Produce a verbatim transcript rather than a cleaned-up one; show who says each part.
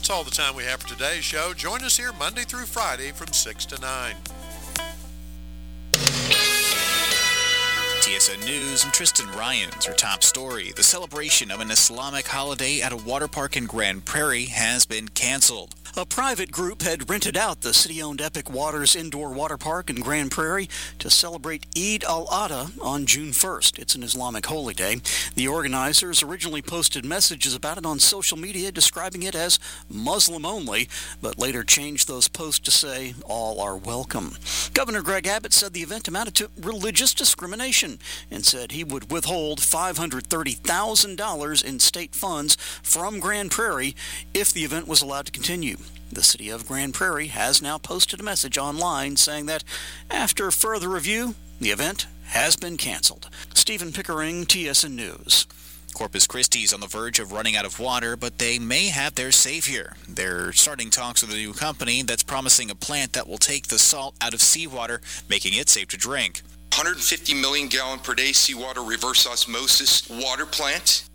Speaker 1: That's all the time we have for today's show. Join us here Monday through Friday from six to nine.
Speaker 2: T S N News and Tristan Ryans, our top story. The celebration of an Islamic holiday at a water park in Grand Prairie has been canceled.
Speaker 3: A private group had rented out the city-owned Epic Waters indoor water park in Grand Prairie to celebrate Eid al-Adha on June first. It's an Islamic holy day. The organizers originally posted messages about it on social media describing it as Muslim-only, but later changed those posts to say all are welcome. Governor Greg Abbott said the event amounted to religious discrimination and said he would withhold five hundred thirty thousand dollars in state funds from Grand Prairie if the event was allowed to continue. The city of Grand Prairie has now posted a message online saying that after further review, the event has been canceled. Stephen Pickering, T S N News.
Speaker 2: Corpus Christi is on the verge of running out of water, but they may have their savior. They're starting talks with a new company that's promising a plant that will take the salt out of seawater, making it safe to drink.
Speaker 4: one hundred fifty million gallon per day seawater reverse osmosis water plant.